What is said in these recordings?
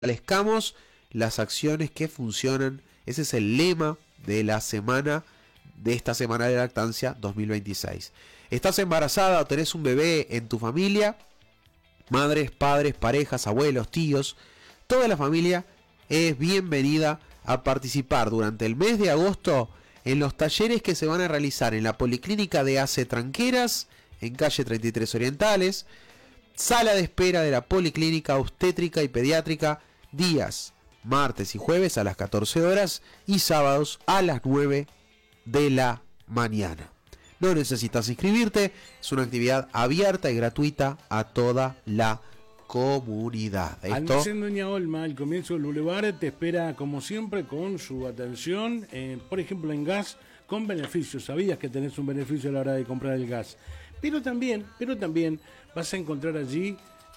Fortalezcamos las acciones que funcionan. Ese es el lema de la semana, de esta semana de lactancia 2026. ¿Estás embarazada o tenés un bebé en tu familia? Madres, padres, parejas, abuelos, tíos, toda la familia es bienvenida a participar durante el mes de agosto en los talleres que se van a realizar en la Policlínica de AC Tranqueras, en calle 33 Orientales, sala de espera de la Policlínica Obstétrica y Pediátrica, días martes y jueves a las 14 horas y sábados a las 9 de la mañana. No necesitas inscribirte, es una actividad abierta y gratuita a toda la comunidad. Almacén Doña Olma, al comienzo del Boulevard, te espera como siempre con su atención, por ejemplo en gas, con beneficios. Sabías que tenés un beneficio a la hora de comprar el gas. Pero también vas a encontrar allí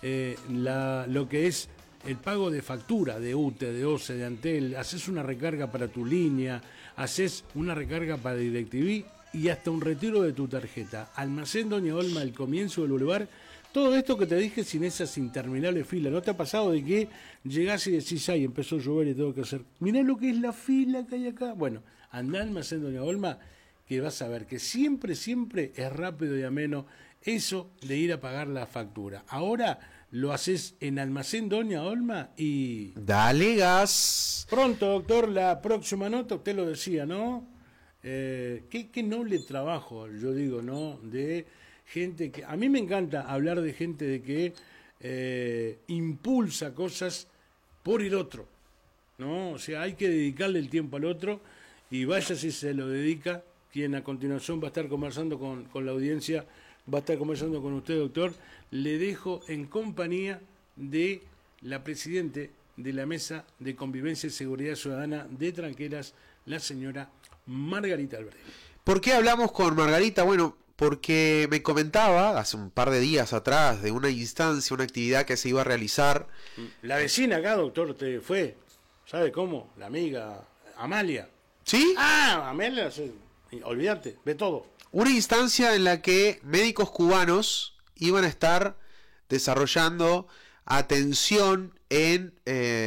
lo que es el pago de factura de UTE, de OCE, de Antel. Haces una recarga para tu línea, haces una recarga para DirecTV y hasta un retiro de tu tarjeta. Almacén Doña Olma, al comienzo del Boulevard. Todo esto que te dije sin esas interminables filas. ¿No te ha pasado de que llegás y decís, ay, empezó a llover y tengo que hacer? Mirá lo que es la fila que hay acá. Bueno, andá al Almacén Doña Olma, que vas a ver que siempre es rápido y ameno eso de ir a pagar la factura. Ahora lo haces en Almacén Doña Olma y... Dale gas. Pronto, doctor, la próxima nota, usted lo decía, ¿no? Qué noble trabajo, yo digo, ¿no? De gente que... A mí me encanta hablar de gente de que impulsa cosas por el otro, ¿no? O sea, hay que dedicarle el tiempo al otro y vaya si se lo dedica, quien a continuación va a estar conversando con la audiencia, va a estar conversando con usted, doctor. Le dejo en compañía de la presidente de la Mesa de Convivencia y Seguridad Ciudadana de Tranqueras, la señora Margarita Alberdi. ¿Por qué hablamos con Margarita? Bueno, porque me comentaba hace un par de días atrás de una instancia, una actividad que se iba a realizar. La vecina acá, doctor, te fue, ¿sabe cómo? La amiga Amalia. ¿Sí? Ah, Amalia, sí. Olvídate, ve todo. Una instancia en la que médicos cubanos iban a estar desarrollando atención en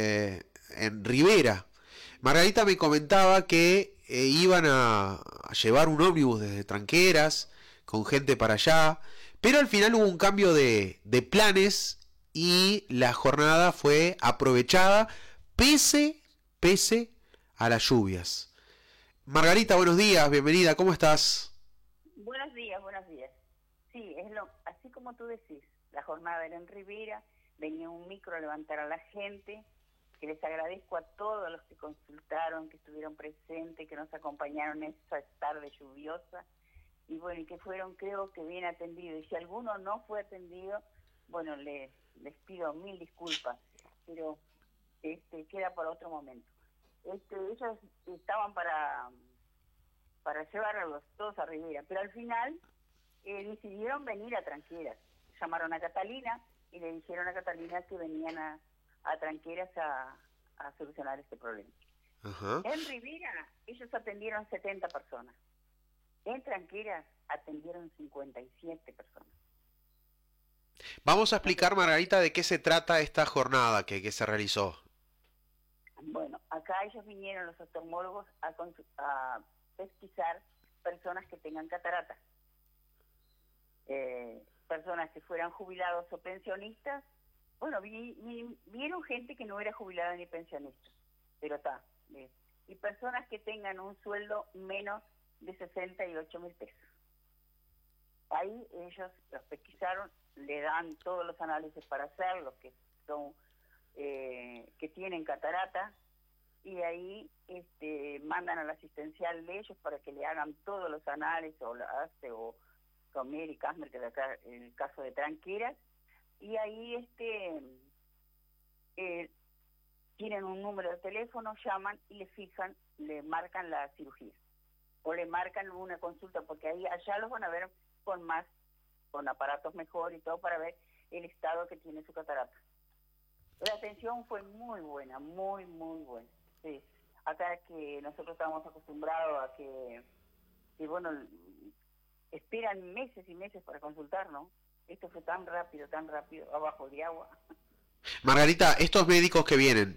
Rivera. Margarita me comentaba que iban a llevar un ómnibus desde Tranqueras con gente para allá, pero al final hubo un cambio de planes y la jornada fue aprovechada pese a las lluvias. Margarita, buenos días, bienvenida, ¿cómo estás? Buenos días, buenos días. Sí, así como tú decís, la jornada era en Rivera, venía un micro a levantar a la gente, que les agradezco a todos los que consultaron, que estuvieron presentes, que nos acompañaron en esa tarde lluviosa, y bueno, y que fueron, creo que bien atendidos. Y si alguno no fue atendido, bueno, les pido mil disculpas, pero queda para otro momento. Ellos estaban para llevarlos todos a Rivera, pero al final decidieron venir a Tranqueras. Llamaron a Catalina y le dijeron a Catalina que venían a Tranqueras a solucionar este problema. Ajá. En Rivera ellos atendieron 70 personas. En Tranqueras atendieron 57 personas. Vamos a explicar, Margarita, de qué se trata esta jornada que se realizó. Bueno, acá ellos vinieron, los oftalmólogos, a pesquisar personas que tengan catarata. Personas que fueran jubilados o pensionistas. Bueno, vieron gente que no era jubilada ni pensionista, pero está. Y personas que tengan un sueldo menos de 68.000 pesos. Ahí ellos los pesquisaron, le dan todos los análisis para hacer, los que son que tienen catarata, y ahí mandan al asistencial de ellos para que le hagan todos los análisis, o la hace, o con Mary Casmer, que de acá en el caso de Tranqueras, y ahí tienen un número de teléfono, llaman y le marcan la cirugía, o le marcan una consulta, porque ahí allá los van a ver con aparatos mejor y todo, para ver el estado que tiene su catarata. La atención fue muy buena, muy buena. Sí. Acá que nosotros estamos acostumbrados a que bueno, esperan meses y meses para consultar, ¿no? Esto fue tan rápido, abajo de agua. Margarita, estos médicos que vienen,